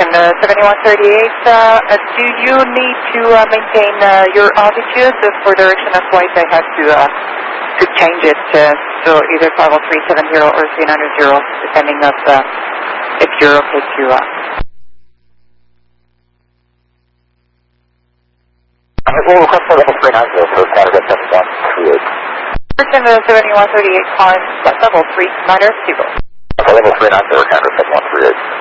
7138, do you need to maintain your altitude? For direction of flight, I have to change it to either 50370 or 390, depending on if you're okay to... We'll request for level 390 for Canada 7138. Person 7138, climb level 390. Level 390 for Canada 7138.